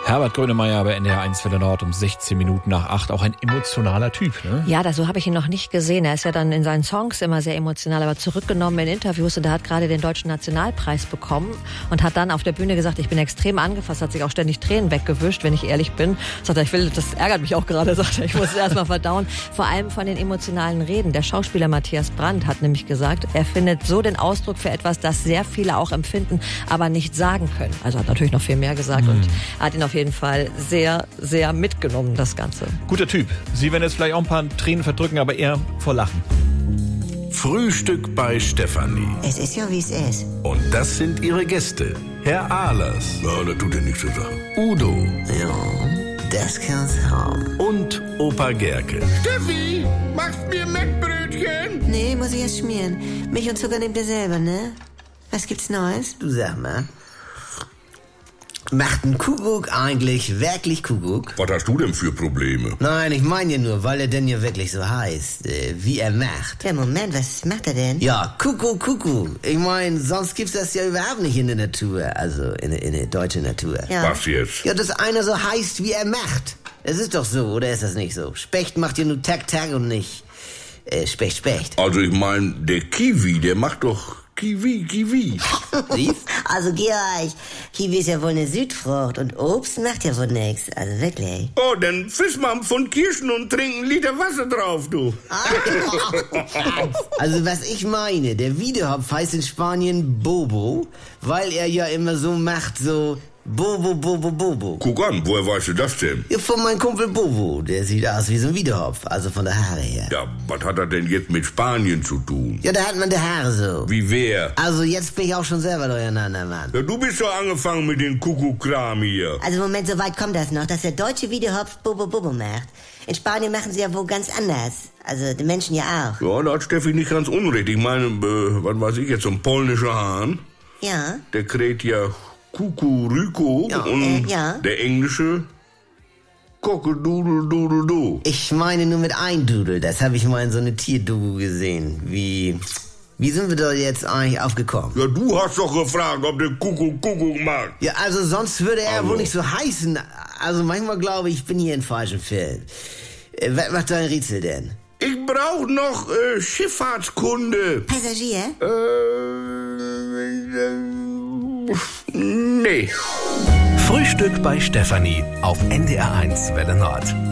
Herbert Grönemeyer bei NDR 1 Welle Nord um 16 Minuten nach 8. Auch ein emotionaler Typ, ne? Ja, so habe ich ihn noch nicht gesehen. Er ist ja dann in seinen Songs immer sehr emotional, aber zurückgenommen in Interviews. Und er hat gerade den Deutschen Nationalpreis bekommen und hat dann auf der Bühne gesagt, ich bin extrem angefasst, hat sich auch ständig Tränen weggewischt, wenn ich ehrlich bin. Sagt er, das ärgert mich auch gerade, sagt er, ich muss es erstmal verdauen. Vor allem von den emotionalen Reden. Der Schauspieler Matthias Brandt hat nämlich gesagt, er findet so den Ausdruck für etwas, das sehr viele auch empfinden, aber nicht sagen können. Also hat natürlich noch viel mehr gesagt und hat ihn auf jeden Fall sehr, sehr mitgenommen, das Ganze. Guter Typ. Sie werden jetzt vielleicht auch ein paar Tränen verdrücken, aber eher vor Lachen. Frühstück bei Stefanie. Es ist ja, wie es ist. Und das sind ihre Gäste. Herr Ahlers. Ja, das tut ja nichts zur Sache. Udo. Ja, das kann's haben. Und Opa Gerke. Steffi, machst mir Mettbrötchen? Nee, muss ich erst schmieren. Milch und Zucker nehmt ihr selber, ne? Was gibt's Neues? Du sag mal. Macht ein Kuckuck eigentlich wirklich Kuckuck? Was hast du denn für Probleme? Nein, ich meine ja nur, weil er denn ja wirklich so heißt, wie er macht. Ja, Moment, was macht er denn? Ja, Kuckuck. Ich meine, sonst gibt's das ja überhaupt nicht in der Natur, also in der deutschen Natur. Ja. Was jetzt? Ja, dass einer so heißt, wie er macht. Es ist doch so, oder ist das nicht so? Specht macht ja nur Tak und nicht Specht. Also ich meine, der Kiwi, der macht doch Kiwi. Siehst? Also Georg, Kiwi ist ja wohl eine Südfrucht und Obst macht ja wohl nix, also wirklich. Oh, dann friss mal einen Pfund Kirschen und trink einen Liter Wasser drauf, du. Also was ich meine, der Wiedehopf heißt in Spanien Bobo, weil er ja immer so macht, so Bobo. Guck an, woher weißt du das denn? Ja, von meinem Kumpel Bobo, der sieht aus wie so ein Wiedehopf, also von der Haare her. Ja, was hat er denn jetzt mit Spanien zu tun? Ja, da hat man die Haare so. Wie wer? Also jetzt bin ich auch schon selber durcheinander, Mann. Ja, du bist doch angefangen mit dem Kuckuck-Kram hier. Also Moment, so weit kommt das noch, dass der deutsche Wiedehopf Bobo macht. In Spanien machen sie ja wohl ganz anders. Also die Menschen ja auch. Ja, da hat Steffi nicht ganz unrecht. Ich meine, was weiß ich jetzt, so ein polnischer Hahn. Ja. Der kräht ja Kukuriko ja, und ja. Der englische Cockadoodle-Doodle-Do. Ich meine nur mit ein Dudel, das habe ich mal in so eine Tierdoku gesehen. Wie sind wir da jetzt eigentlich aufgekommen? Ja, du hast doch gefragt, ob der Kuckuck mag. Ja, also sonst würde er wohl nicht so heißen. Also manchmal glaube ich bin hier in falschem Film. Was macht dein Rätsel denn? Ich brauche noch Schifffahrtskunde. Passagier? Nee. Frühstück bei Stefanie auf NDR 1 Welle Nord.